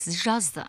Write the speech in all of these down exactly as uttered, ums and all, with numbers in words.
жазды.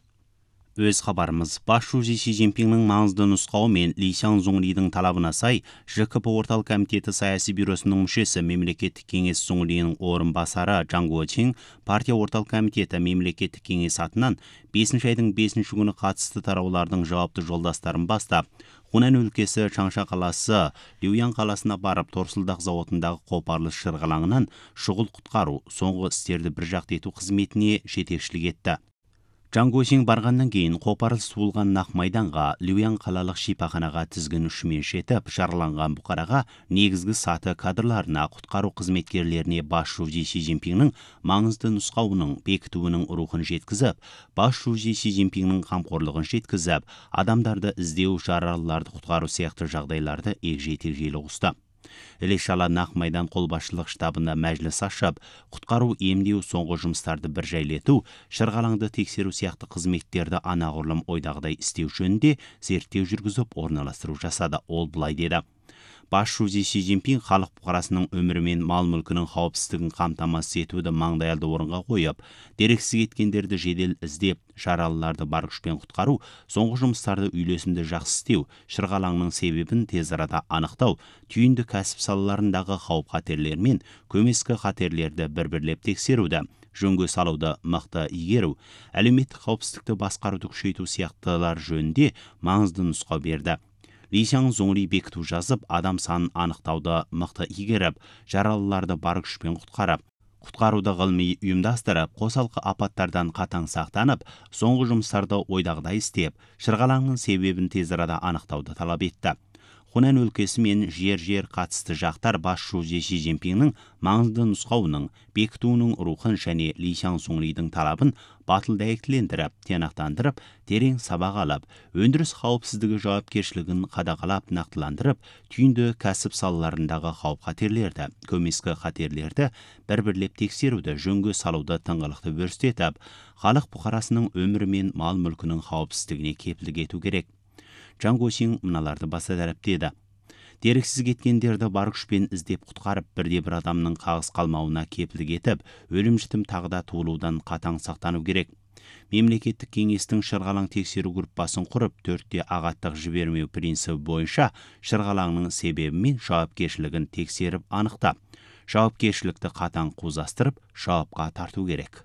Өз хабарымыз, бас жүлде Си Цзиньпиннің маңызды нұсқауы мен Ли Сяңзоңлидің талабына сай, Ж К П орталық комитеті саяси бюросының мүшесі мемлекеттік кеңес Зоңлидің орынбасары Чжан Guoqing партия орталық комитеті мемлекеттік кеңес атынан бесінші айдың бесінші күні қатысты тараулардың жауапты жолдастарын бастап, Хунан өлкесі Чаңша қаласы Люян қаласына барып, торсылдақ зауытындағы қопарылыс шырғалаңынан шұғыл құтқару, соңғы істерді бір жақты ету қызметіне жетекшілік етті. Чжан Guoqing барғаннан кейін қопарылыс болған нақ майданға, Люян қалалық шипаханаға тізгін ұшымен жетіп, жараланған бұқараға негізгі саты кадрларына, құтқару қызметкерлеріне бас жүлде Си Цзиньпиннің маңызды нұсқауының бекітуінің рухын жеткізіп, бас жүлде Си Цзиньпиннің қамқорлығын жеткізіп, адамдарды іздеу, жаралыларды құтқару сияқты жағдайларды егжей-тегжейлі қосты. Іле-шала нақ майдан қолбасшылық штабында мәжіліс ашып, құтқару, емдеу, соңғы жұмыстарды бір жайлету, шырғалаңды тексеру сияқты қызметтерді анағұрлым ойдағыдай істеу жөнінде зерттеу жүргізіп орналастыру жасады. Ол былай деді: бас жүлде Си Цзиньпин халық бұқарасының өмірі мен мал-мүлкінің қауіпсіздігін қамтамасыз етуді маңдайалды орынға қойып, дерексіз кеткендерді жедел іздеп, жаралыларды бар күшпен құтқару, соңғы жұмыстарды үйлесімді жақсы істеу, шырғалаңның себебін тез арада анықтау, түйінді кәсіп салаларындағы қауіп-қатерлер мен көмескі қатерлерді бір-бірлеп тексеруді, жөнге салуды мықты игеру, әлеуметтік қауіпсіздікті басқаруды күшейту сияқтылар жөнінде маңызды нұсқау берді. Ли Сяңзоңли бекіту жазып, адам санын анықтауды мықты игеріп, жаралыларды бар күшпен құтқарып, құтқаруды ғылыми ұйымдастырып, қосалқы апаттардан қатаң сақтанып, соңғы жұмыстарды ойдағыдай істеп, шырғалаңның себебін тез арада анықтауды талап етті. Хунан өлкесі мен жер-жер қатысты жақтар бас жүлде Си Цзиньпиннің маңызды нұсқауының бекітуінің рухын және Ли Сяңзоңлидің талабын батыл дәйектілендіріп, тиянақтандырып, терең сабақ алып, өндіріс қауіпсіздігі жауапкершілігін қадағалап, нақтыландырып, түйінді кәсіп салаларындағы қауіп-қатерлерді, көмескі қатерлерді бір-бірлеп тексеруді, жөнге салуды тыңғылықты өрістетіп, халық бұқарасының өмірі мен мал-мүлкінің қауіпсіздігіне кепілдік ету керек. Чжан Guoqing мыналарды баса дәріптеді: дерексіз кеткендерді бар күшпен іздеп құтқарып, бірде-бір адамның қағыс қалмауына кепілдік етіп, өлім-жітім тағда туылудан қатаң сақтану керек. Мемлекеттік кеңестің шырғалаң тексеру группасын құрып, төртте ағаттық жібермеу принципі бойынша шырғалаңның себебі мен жауапкершілігін тексеріп анықтап, жауапкершілікті қатаң қузастырып, жауапқа тарту керек.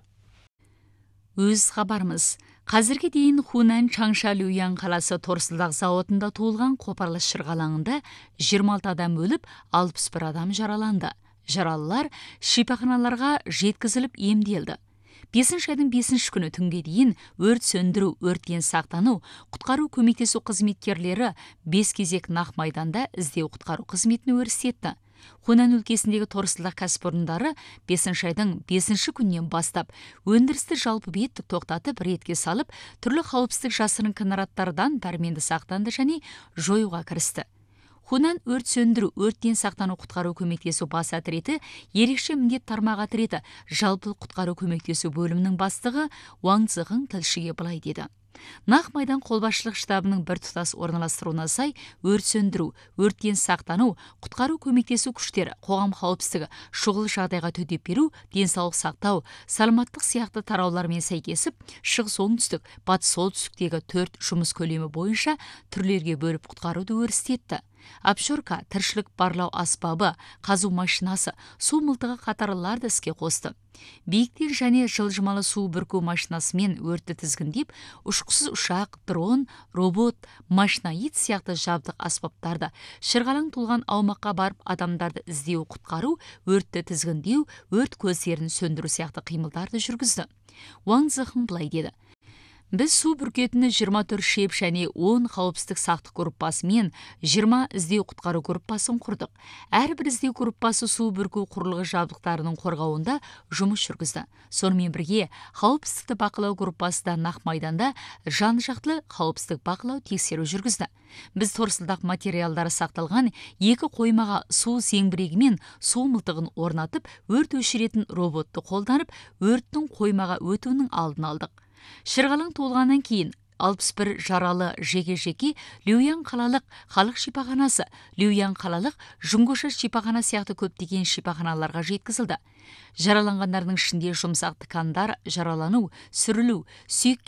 Өз хабарымыз, қазірге дейін Хунан Чаңша Люян қаласы торсылдақ зауытында туылған қопарылыс шырғалаңында жиырма алты адам өліп, алпыс бір адам жараланды. Жаралылар шипаханаларға жеткізіліп емделді. бесінші айдың бесінші күні түнге дейін өрт сөндіру, өрттен сақтану, құтқару көмектесу қызметкерлері бес кезек нақ майданда іздеу құтқару қызметін өрістетті. Хунан өлкесіндегі торсылдақ кәсіпорындары бесінші айдың бесінші күннен бастап өндірісті жалпы бетті тоқтатып, ретке салып, түрлі қауіпсіздік жасырын кінараттардан дәрменді сақтанды және жоюға кірісті. Хунан өрт сөндіру, өрттен сақтану құтқару көмектесу бас әтіреті, ерекше міндет тармақ әтіреті, жалпы құтқару көмектесу бөлімінің бастығы Уаң Цзығың тілшіге былай деді: нақ майдан қолбасшылық штабының бір тұтас орналастыруына сай, өрт сөндіру, өрттен сақтану, құтқару көмектесу күштері, қоғам қауіпсіздігі, шұғыл жағдайға төтеп беру, денсаулық сақтау, саламаттық сияқты тараулармен сәйкесіп, шығыс оңтүстік, батыс солтүстіктегі төрт жұмыс көлемі бойынша түрлерге бөліп құтқаруды өрістетті. Апшорка, тіршілік барлау аспабы, қазу машинасы, су мылтығы қатарлыларды іске қосты. Биіктен және жылжымалы су бүрку машинасымен өртті тізгіндеп, ұшқысыз ұшақ, дрон, робот, машинаид сияқты жабдық аспаптарды, шырғалаң толған аумаққа барып адамдарды іздеу, құтқару, өртті тізгіндеу, өрт көздерін сөндіру сияқты қимылдарды жүргізді. Уаң Цзығың былай деді: біз су бүркетіні жиырма төрт шеп және он қауіпсіздік сақтық группасы мен жиырма іздеу құтқару группасын құрдық. Әрбір іздеу группасы су бүрку құрылғы жабдықтарының қорғауында жұмыс жүргізді. Сонымен бірге қауіпсіздікті бақылау группасы да нақ майданда жан-жақты қауіпсіздік бақылау тексеру жүргізді. Біз торсылдақ материалдары сақталған екі қоймаға су зеңбірегі мен су мылтығын орнатып, өрт өшіретін роботты қолданып, өрттің қоймаға өтуінің алдын алдық. Шырғалаң толғаннан кейін алпыс бір жаралы жеке-жеке Люян қалалық халық шипаханасы, Люян қалалық Жунгоша шипахана сияқты көптеген шипаханаларға жеткізілді. Жараланғандардың ішінде жұмсақ тықандар, жаралану, сүрілу, сүйек